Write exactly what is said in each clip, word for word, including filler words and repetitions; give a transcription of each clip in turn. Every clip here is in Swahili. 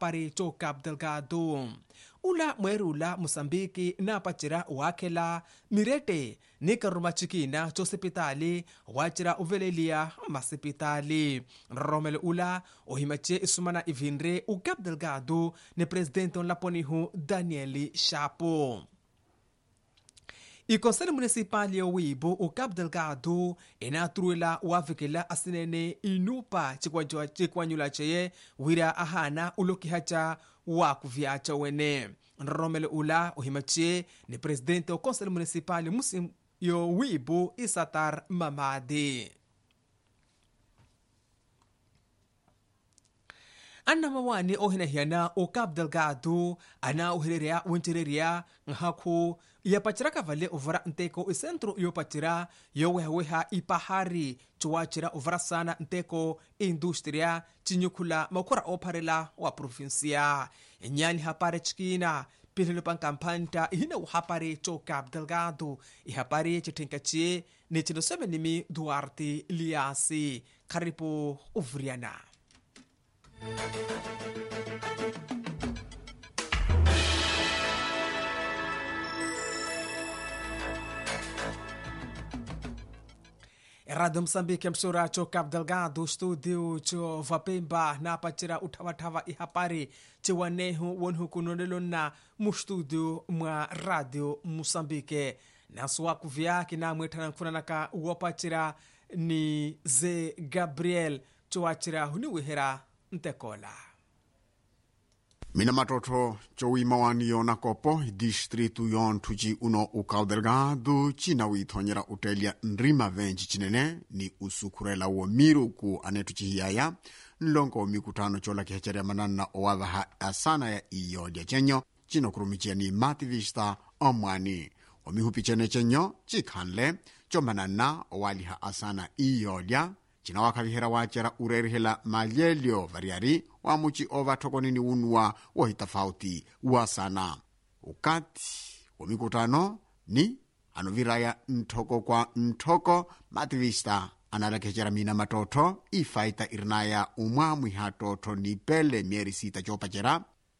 ihapari cho Cabo Delgado. Ula mwerula Mosambiki na pachira wakela mirete ni karuma chikina cho sipitali wachira uvelelia masipitali. Romel ula ohimache isumana ivinre u Cabo Delgado ni presidente on laponihu Daniel Chapo. I Conselho Municipal ya Wibo o Cabo Delgado inatruela wavikela asinene inupa chikwanyula cheye wira ahana ulokihacha wakuvyacha wene. Romel ula ohimache ni presidente o Conselho Municipal musim yo Wibo Isatar Mamadi. Anna mawani ohinahiana o Cabo Delgado ana ohirerea wintererea ngahaku ya pachira vale ovara nteko isentro yo pachira yo weha ipahari chuachira ovara sana nteko industria chinyukula makura oparela wa provincia nyani hapare chikina pililo pan kampanta ihina uhapare cho Cabo Delgado ihapare chitenkachi ne chinoseme nimi Duarte Liasi karibu uvriana. Radio Msambiki msura cho Cabo Delgado studio cho Vapemba na pachira utawatawa ihapari chiwanehu wonhu kunonelona mu studio mwa Radio Msambiki na swaku vyake na mwetana kufananaka wapachira ni Ze Gabriel cho achira huniwihera ntekola. Mina matoto chowima wani yona kopo distritu yon tuji uno u Cabo Delgado china withonyera utelia nrima venji chinene ni usukurela wo miru ku anetu hiyaya nlongo mikutano chola kihecheria manana owawa ha asana ya iyo dia chenyo chino kurumichia ni mativista omwani omihupi chene chenyo chikhanle chomanana owali ha asana iyo dia china wakavihera wachera urerihela malyelyo variari wa muchi ova tokonini unwa wa hitafauti wa sana. Ukati wa mikutano ni anoviraya ntoko kwa ntoko mativista analakechera mina matoto ifaita irnaya umwa mwihatoto ni pele mieri sita chopachera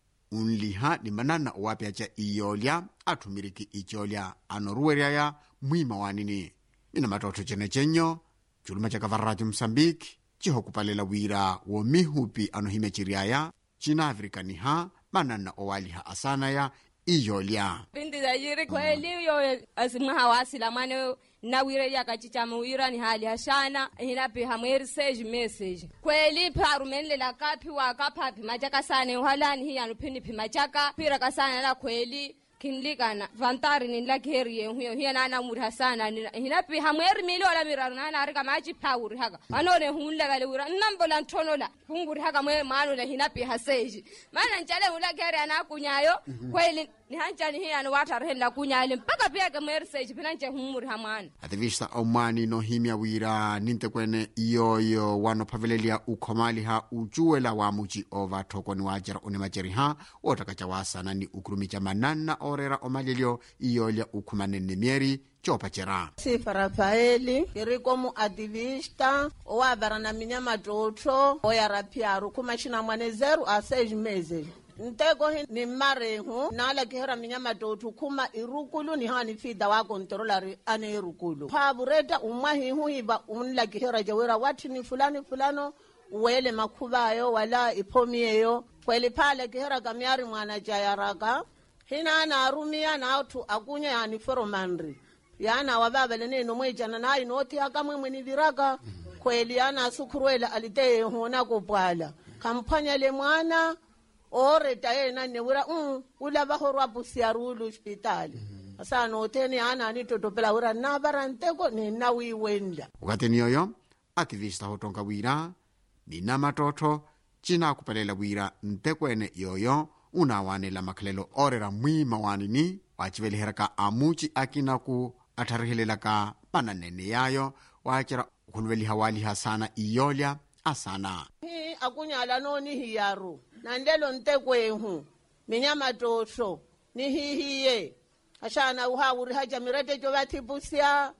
unliha ni manana wapya cha iyolya atumiriki icholya anoruweraya mwima wanini mina matoto chene chenyo chuluma cha Radio Msambiki chihokupalela wira wo mihupi anohime chiriaya chinavrikaniha manana owaliha asana ya iyolya pindi da yiri kweli yo asimha hawasi la mane na wira ya kachichama wira ni hali hashana hina pe hamweri sage message kweli parumenle la kapi wa kapapi majaka sana uhalani hi anupini pi majaka pira kasana la kweli kinlikana vantari ni lakeriye huyo hiya nana murha sana hinapi hamweri mili wala miraru nana arika maji pawuri haka anone hunla gale ura nambola ntonola hunguri haka mwe manu la hinapi haseji mana njale hula keri anakunyayo kweli ni hanchani hiya anu watar hela kunyali mpaka pia kamweri seji pinanche humuri hamana ativista omani no himya wira ninte kwene iyoyo wano pavelelia ukomali ha ujuela wa muchi ova toko ni wajara unemacheri ha otakacha wasana ni ukurumicha manana orera omalilio iyolya ukumanene mieri chopachera. Sifa Rafaeli, kiriko mu activista, owabara na minyama toto, oyarapiaru kumashina mwane zeru aseji meze. Ntego ni marehu, na ala kihera minyama toto kuma irukulu ni hani fida wako ntorolari ane irukulu. Pabureta umahi huiba unla kihera jawera wati ni fulani fulano, uwele makubayo wala ipomiyeyo, kweli pale kihera kamiari mwana jayaraka, hina na arumia na autu akunya yani foromandri. Yana wababele neno mwijana na inoti akamwe mweniviraga kweli yana sukuruela aliteye hona kupala kampanya le mwana ore tayena newira um ulaba horwa busiarulu hospitali asana oteni ana ni totopela ura nabara nteko ni nawi wenda wakati niyoyo activista hotonga wira ni namatoto china kupalela wira ntekwene yoyo unawanela makalelo orera mwima wanini wachiveliheraka amuchi akinaku atarihelelaka pananene yayo wachira kulweli hawali hasana iyolya asana hi akunyala noni hiyaru nandelo ntekwehu minyama tosho ni hihiye ashana uhawuri haja mirete jovathipusia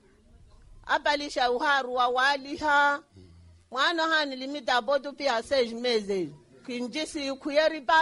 apalisha uharu wa waliha mwana hani limita botu pia sej meze kinjisi kuyeri pa